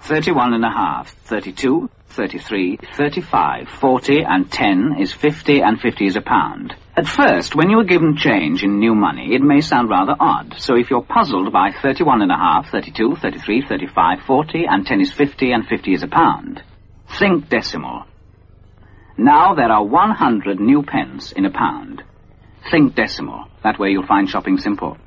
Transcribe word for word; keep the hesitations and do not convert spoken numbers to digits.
thirty-one and a half, thirty-two, thirty-three, thirty-five, forty, and ten is fifty, and fifty is a pound. At first, when you are given change in new money, it may sound rather odd. So if you're puzzled by thirty-one and a half, thirty-two, thirty-three, thirty-five, forty, and ten is fifty, and fifty is a pound, think decimal. Now there are one hundred new pence in a pound. Think decimal. That way you'll find shopping simple.